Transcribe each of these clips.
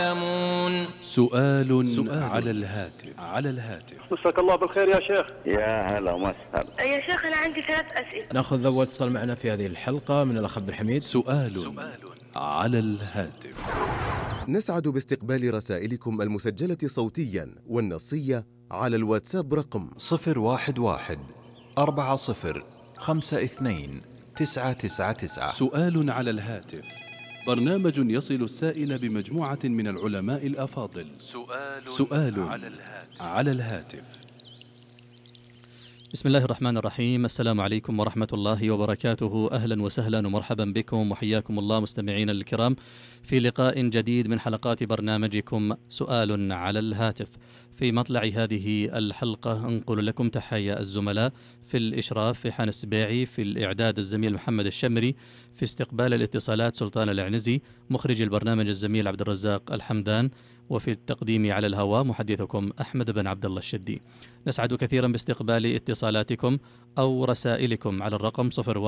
سؤال على الهاتف. مساك الله بالخير يا شيخ. يا هلا وسهلا يا شيخ أنا عندي 3 أسئلة. نأخذ أول اتصال معنا في هذه الحلقة من الأخ عبد الحميد. سؤال على الهاتف. نسعد باستقبال رسائلكم المسجلة صوتيا والنصية على الواتساب رقم 011-40-52-999. سؤال على الهاتف، برنامج يصل السائل بمجموعة من العلماء الأفاضل. سؤال على الهاتف. بسم الله الرحمن الرحيم. السلام عليكم ورحمة الله وبركاته. أهلا وسهلا ومرحبا بكم وحياكم الله مستمعينا الكرام في لقاء جديد من حلقات برنامجكم سؤال على الهاتف. في مطلع هذه الحلقة أنقل لكم تحايا الزملاء في الإشراف في حان السبيعي، في الإعداد الزميل محمد الشمري، في استقبال الاتصالات سلطان العنزي، مخرج البرنامج الزميل عبد الرزاق الحمدان، وفي التقديم على الهواء محدثكم أحمد بن عبد الله الشدي. نسعد كثيرا باستقبال اتصالاتكم أو رسائلكم على الرقم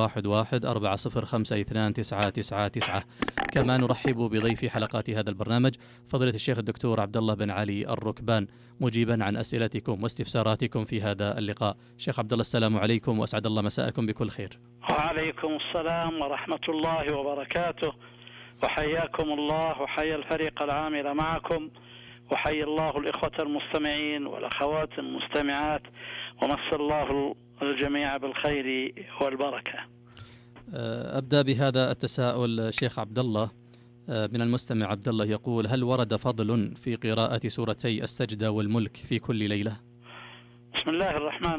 011-4052-2999. كما نرحب بضيف حلقات هذا البرنامج فضيلة الشيخ الدكتور عبد الله بن علي الركبان، مجيبا عن أسئلتكم واستفساراتكم في هذا اللقاء. شيخ عبد الله السلام عليكم وأسعد الله مساءكم بكل خير. وعليكم السلام ورحمة الله وبركاته، وحياكم الله وحيا الفريق العامل معكم، وحيا الله الإخوة المستمعين والأخوات المستمعات، ومس الله الجميع بالخير والبركة. أبدأ بهذا التساؤل شيخ عبد الله من المستمع عبد الله، يقول: هل ورد فضل في قراءة سورتي السجدة والملك في كل ليلة؟ بسم الله الرحمن